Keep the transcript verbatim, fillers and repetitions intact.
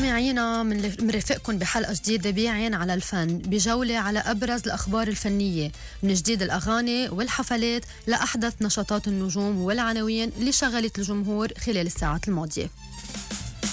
مستمعينا من رفقكم بحلقة جديدة بعين على الفن، بجولة على أبرز الأخبار الفنية من جديد الأغاني والحفلات لأحدث نشاطات النجوم والعناوين اللي شغلت الجمهور خلال الساعات الماضية.